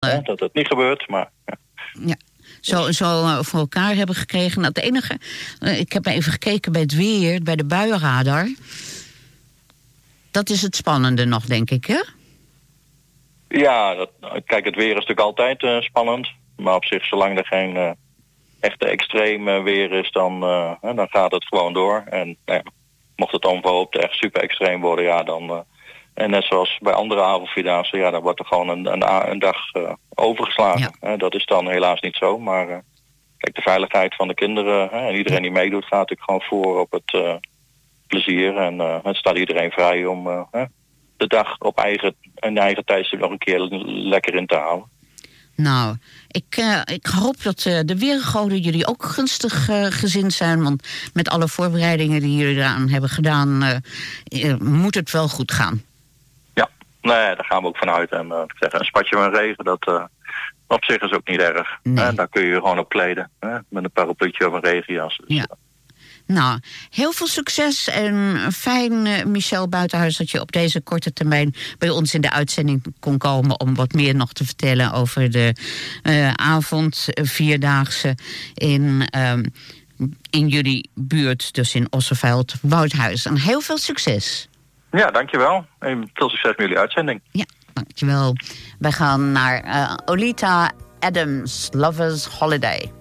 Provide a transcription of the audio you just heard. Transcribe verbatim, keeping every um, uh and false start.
hè, dat het niet gebeurt, maar... Ja. ja. Zo, zo voor elkaar hebben gekregen. Nou, het enige, ik heb even gekeken bij het weer, bij de buienradar. Dat is het spannende nog, denk ik, hè? Ja, dat, kijk, het weer is natuurlijk altijd uh, spannend. Maar op zich, zolang er geen uh, echte extreem uh, weer is, dan, uh, hè, dan gaat het gewoon door. En uh, mocht het onverhoopt echt super extreem worden, ja, dan... Uh, en net zoals bij andere avondvierdaagse, ja, dan wordt er gewoon een, een, een dag uh, overgeslagen. Ja. Uh, dat is dan helaas niet zo, maar uh, kijk, de veiligheid van de kinderen uh, en iedereen die meedoet gaat natuurlijk gewoon voor op het uh, plezier. En uh, het staat iedereen vrij om uh, de dag op eigen, een eigen tijdstip nog een keer lekker in te halen. Nou, ik, uh, ik hoop dat uh, de weergoden jullie ook gunstig uh, gezind zijn. Want met alle voorbereidingen die jullie eraan hebben gedaan, uh, uh, moet het wel goed gaan. Ja, nee, daar gaan we ook vanuit. En uh, ik zeg, een spatje van regen, dat uh, op zich is ook niet erg. Nee. Uh, daar kun je je gewoon op kleden. Uh, met een parapluutje of een regenjas. Dus, ja. Nou, heel veel succes en fijn, uh, Michel Buitenhuis, dat je op deze korte termijn bij ons in de uitzending kon komen om wat meer nog te vertellen over de uh, avond uh, vierdaagse in, uh, in jullie buurt, dus in Osseveld, Woudhuis. En heel veel succes. Ja, dankjewel. En veel succes met jullie uitzending. Ja, dankjewel. Wij gaan naar uh, Olita Adams, Lover's Holiday.